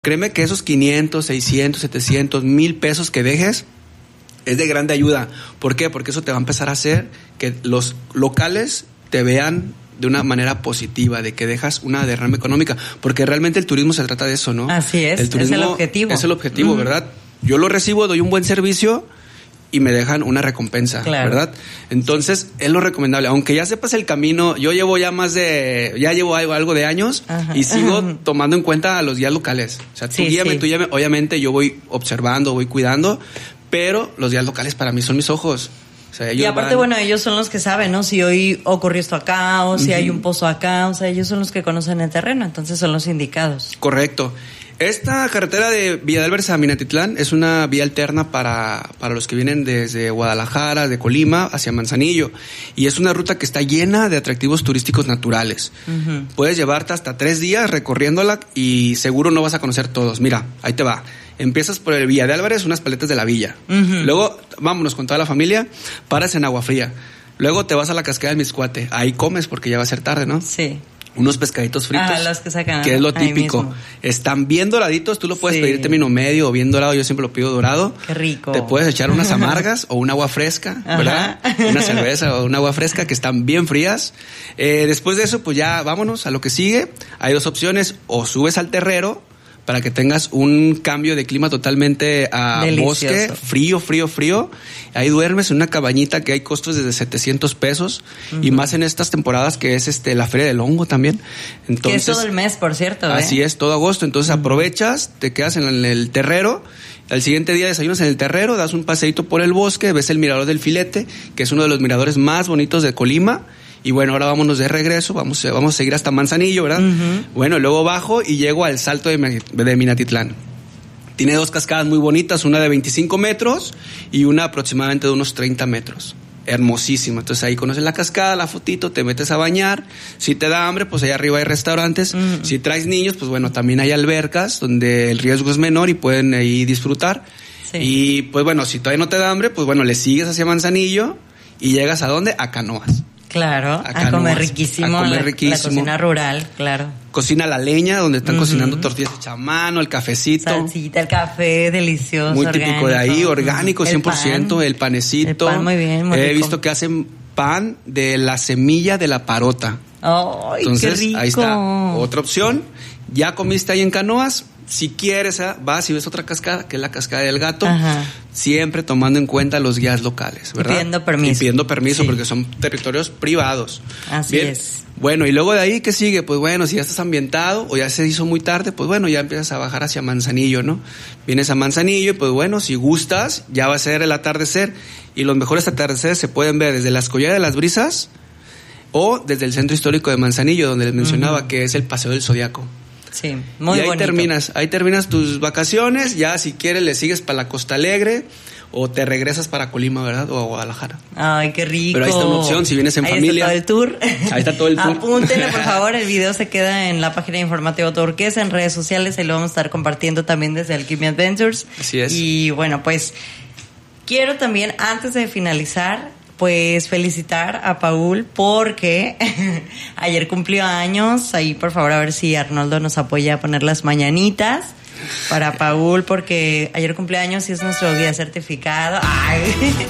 Créeme que esos 500, 600, 700, 1,000 pesos que dejes es de grande ayuda. ¿Por qué? Porque eso te va a empezar a hacer que los locales te vean de una manera positiva, de que dejas una derrama económica, porque realmente el turismo se trata de eso, ¿no? Así es, el turismo es el objetivo. Es el objetivo, ¿verdad? Yo lo recibo, doy un buen servicio y me dejan una recompensa, claro, ¿verdad? Entonces, es lo recomendable. Aunque ya sepas el camino, yo llevo ya llevo algo de años, ajá, y sigo tomando en cuenta a los guías locales. O sea, tú guíame, obviamente yo voy observando, voy cuidando, pero los guías locales para mí son mis ojos. O sea, y aparte, bueno, ellos son los que saben, ¿no? Si hoy ocurrió esto acá o si hay un pozo acá, o sea, ellos son los que conocen el terreno, entonces son los indicados. Correcto. Esta carretera de Villa de Álvarez a Minatitlán es una vía alterna para los que vienen desde Guadalajara, de Colima, hacia Manzanillo. Y es una ruta que está llena de atractivos turísticos naturales. Uh-huh. Puedes llevarte hasta 3 días recorriéndola y seguro no vas a conocer todos. Mira, ahí te va. Empiezas por el Villa de Álvarez, unas paletas de la villa. Uh-huh. Luego, vámonos con toda la familia, paras en Agua Fría. Luego te vas a la cascada del Mixcuate. Ahí comes porque ya va a ser tarde, ¿no? Sí. Unos pescaditos fritos, los que sacan, que es lo típico. Están bien doraditos, tú lo puedes pedir término medio o bien dorado, yo siempre lo pido dorado. Qué rico. Te puedes echar unas amargas o un agua fresca, ¿verdad? Una cerveza o un agua fresca que están bien frías. Después de eso, pues ya vámonos a lo que sigue. Hay 2 opciones, o subes al terrero para que tengas un cambio de clima totalmente a bosque, frío. Ahí duermes en una cabañita que hay costos desde 700 pesos, uh-huh, y más en estas temporadas que es la Feria del Hongo también. Entonces, que es todo el mes, por cierto. Así es, todo agosto. Entonces aprovechas, te quedas en el terrero. Al siguiente día desayunas en el terrero, das un paseíto por el bosque, ves el mirador del Filete, que es uno de los miradores más bonitos de Colima. Y bueno, ahora vámonos de regreso, vamos a seguir hasta Manzanillo, ¿verdad? Uh-huh. Bueno, luego bajo y llego al Salto de Minatitlán. Tiene 2 cascadas muy bonitas, una de 25 metros y una aproximadamente de unos 30 metros. Hermosísima. Entonces ahí conoces la cascada, la fotito, te metes a bañar. Si te da hambre, pues allá arriba hay restaurantes. Uh-huh. Si traes niños, pues bueno, también hay albercas donde el riesgo es menor y pueden ahí disfrutar. Sí. Y pues bueno, si todavía no te da hambre, pues bueno, le sigues hacia Manzanillo y llegas ¿a dónde? A Canoas. Claro, a comer riquísimo, la cocina rural, claro. Cocina la leña, donde están cocinando tortillas hechas a mano, el cafecito. Salsita, el café, delicioso, muy orgánico. Típico de ahí, orgánico, 100%, el panecito. El pan, muy bien, muy rico. He visto que hacen pan de la semilla de la parota. ¡Ay, entonces, qué rico! Ahí está, otra opción. Ya comiste ahí en Canoas. Si quieres, vas y ves otra cascada, que es la cascada del Gato. Ajá. Siempre tomando en cuenta los guías locales, ¿verdad? Y pidiendo permiso. Sí. Porque son territorios privados. Así es. Bueno, y luego de ahí, ¿qué sigue? Pues bueno, si ya estás ambientado o ya se hizo muy tarde, pues bueno, ya empiezas a bajar hacia Manzanillo, ¿no? Vienes a Manzanillo y pues bueno, si gustas, ya va a ser el atardecer. Y los mejores atardeceres se pueden ver desde la Escollera de las Brisas o desde el centro histórico de Manzanillo, donde les mencionaba, uh-huh, que es el Paseo del Zodiaco. Sí, muy bonito. Ahí terminas tus vacaciones, ya si quieres le sigues para la Costa Alegre o te regresas para Colima, ¿verdad? O a Guadalajara. Ay, qué rico. Pero ahí está una opción, si vienes en familia. Ahí está todo el tour. Ahí está todo el tour. Apúntenle, por favor, el video se queda en la página de Informativo Turquesa, en redes sociales, ahí lo vamos a estar compartiendo también desde Alquimia Adventures. Así es. Y bueno, pues quiero también, antes de finalizar, pues felicitar a Paul porque ayer cumplió años. Ahí por favor a ver si Arnoldo nos apoya a poner las mañanitas para Paul, porque ayer cumplió años y es nuestro guía certificado. ¡Ay!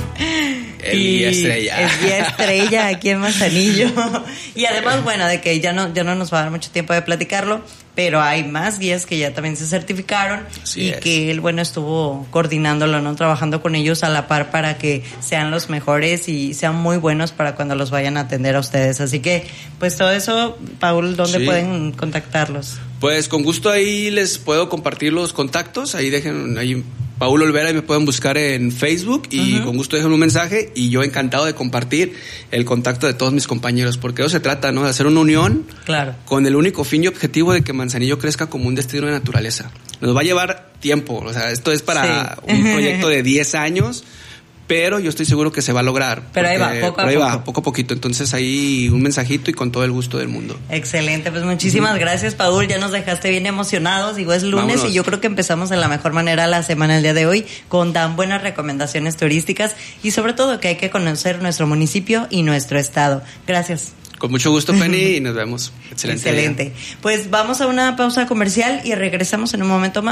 El guía estrella. El guía estrella aquí en Manzanillo. Y además, bueno, de que ya no nos va a dar mucho tiempo de platicarlo, pero hay más guías que ya también se certificaron. Así es. Que él, bueno, estuvo coordinándolo, ¿no? Trabajando con ellos a la par para que sean los mejores y sean muy buenos para cuando los vayan a atender a ustedes. Así que, pues todo eso, Paul, ¿dónde pueden contactarlos? Pues con gusto ahí les puedo compartir los contactos. Ahí dejen, ahí Paul Olvera, y me pueden buscar en Facebook y con gusto dejen un mensaje y yo encantado de compartir el contacto de todos mis compañeros, porque de eso se trata, ¿no? De hacer una unión, claro, con el único fin y objetivo de que Manzanillo crezca como un destino de naturaleza. Nos va a llevar tiempo, o sea, esto es para un proyecto de 10 años, pero yo estoy seguro que se va a lograr. Pero ahí va, poco a poquito. Entonces ahí un mensajito y con todo el gusto del mundo. Excelente, pues muchísimas gracias, Paul. Ya nos dejaste bien emocionados. Digo, es lunes. Vámonos. Y yo creo que empezamos de la mejor manera la semana el día de hoy con tan buenas recomendaciones turísticas y sobre todo que hay que conocer nuestro municipio y nuestro estado. Gracias. Con mucho gusto, Penny, y nos vemos. Excelente. Pues vamos a una pausa comercial y regresamos en un momento más.